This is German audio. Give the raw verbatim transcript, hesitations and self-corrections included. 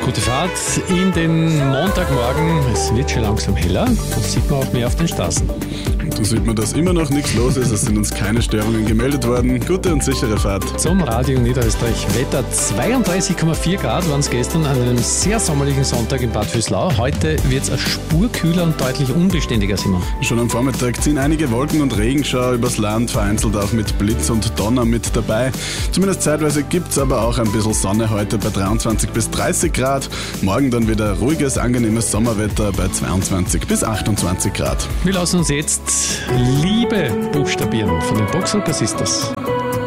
Gute Fahrt in den Montagmorgen. Es wird schon langsam heller. Das sieht man auch mehr auf den Straßen. Da sieht man, dass immer noch nichts los ist. Es sind uns keine Störungen gemeldet worden. Gute und sichere Fahrt. Zum Radio Niederösterreich Wetter. zweiunddreißig Komma vier Grad waren es gestern an einem sehr sommerlichen Sonntag in Bad Vöslau. Heute wird es eine Spur kühler und deutlich unbeständiger, Simon. Schon am Vormittag ziehen einige Wolken- und Regenschauer übers Land, vereinzelt auch mit Blitz und Donner mit dabei. Zumindest zeitweise gibt es aber auch ein bisschen Sonne heute bei dreiundzwanzig bis dreißig Grad. Morgen dann wieder ruhiges, angenehmes Sommerwetter bei zweiundzwanzig bis achtundzwanzig Grad. Wir lassen uns jetzt Liebe buchstabieren von den Boxhooker Sisters.